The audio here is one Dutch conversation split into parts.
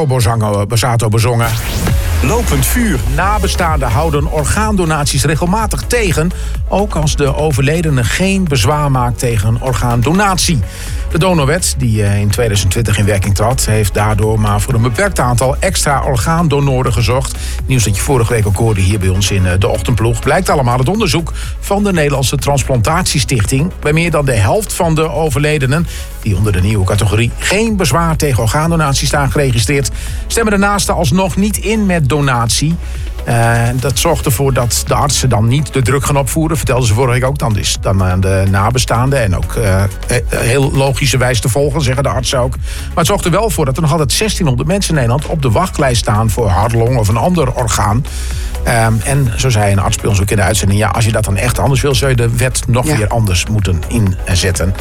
Borsato bezongen. Lopend vuur. Nabestaanden houden orgaandonaties regelmatig tegen, ook als de overledene geen bezwaar maakt tegen een orgaandonatie. De donorwet, die in 2020 in werking trad, heeft daardoor maar voor een beperkt aantal extra orgaandonoren gezocht. Nieuws dat je vorige week ook hoorde hier bij ons in de ochtendploeg. Blijkt allemaal uit onderzoek van de Nederlandse Transplantatiestichting. Bij meer dan de helft van de overledenen, die onder de nieuwe categorie geen bezwaar tegen orgaandonatie staan geregistreerd, stemmen de naasten alsnog niet in met donatie. Dat zorgt ervoor dat de artsen dan niet de druk gaan opvoeren. Vertelden ze vorige week ook. Dan is dan aan de nabestaanden en ook heel logischerwijs te volgen, zeggen de artsen ook. Maar het zorgt er wel voor dat er nog altijd 1600 mensen in Nederland op de wachtlijst staan voor hart, long of een ander orgaan. En zo zei een arts bij ons ook in de uitzending, ja, als je dat dan echt anders wil, zul je de wet nog weer anders moeten inzetten.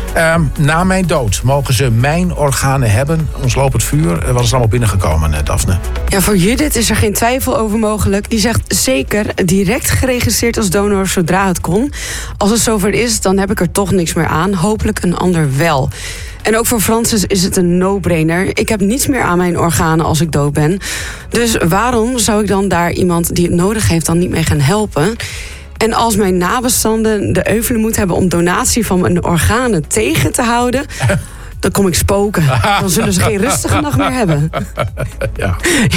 Na mijn dood mogen ze mijn organen hebben. Ons lopend vuur, wat is er allemaal binnengekomen, Daphne? Ja, voor Judith is er geen twijfel over mogelijk. Die zegt zeker direct geregistreerd als donor zodra het kon. Als het zover is, dan heb ik er toch niks meer aan. Hopelijk een ander wel. En ook voor Francis is het een no-brainer. Ik heb niets meer aan mijn organen als ik dood ben. Dus waarom zou ik dan daar iemand die het nodig heeft dan niet mee gaan helpen? En als mijn nabestaanden de eufele hebben om donatie van mijn organen tegen te houden, dan kom ik spoken. Dan zullen ze geen rustige nacht meer hebben. Ja.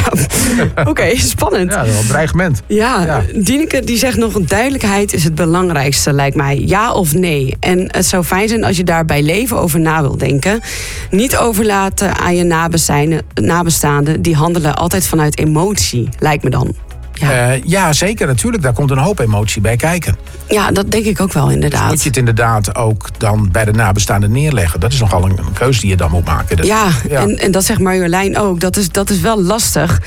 Oké, spannend. Ja, wel een dreigement. Ja, Dieneke die zegt nog, duidelijkheid is het belangrijkste, lijkt mij. Ja of nee. En het zou fijn zijn als je daar bij leven over na wil denken. Niet overlaten aan je nabestaanden. Die handelen altijd vanuit emotie, lijkt me dan. Ja, zeker, natuurlijk. Daar komt een hoop emotie bij kijken. Ja, dat denk ik ook wel, inderdaad. Dus moet je het inderdaad ook dan bij de nabestaanden neerleggen. Dat is nogal een keuze die je dan moet maken. Dus, ja. En dat zegt Marjolein ook. Dat is wel lastig.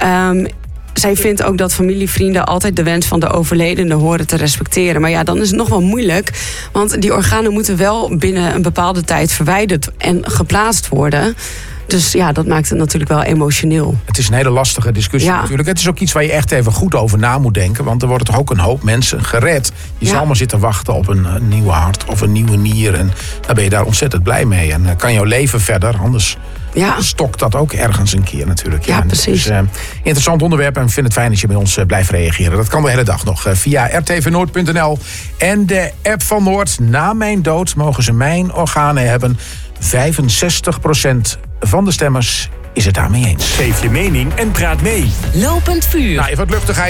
Zij vindt ook dat familie-vrienden altijd de wens van de overledene horen te respecteren. Maar ja, dan is het nog wel moeilijk. Want die organen moeten wel binnen een bepaalde tijd verwijderd en geplaatst worden. Dus ja, dat maakt het natuurlijk wel emotioneel. Het is een hele lastige discussie natuurlijk. Het is ook iets waar je echt even goed over na moet denken. Want er worden toch ook een hoop mensen gered. Je zal maar zitten wachten op een nieuwe hart of een nieuwe nier. En dan ben je daar ontzettend blij mee. En kan jouw leven verder, anders stokt dat ook ergens een keer natuurlijk. Ja, precies. Dus, interessant onderwerp en ik vind het fijn dat je bij ons blijft reageren. Dat kan de hele dag nog via rtvnoord.nl. En de app van Noord. Na mijn dood mogen ze mijn organen hebben. 65% van de stemmers is het daarmee eens. Geef je mening en praat mee. Lopend vuur. Nou, even wat luchtigheid.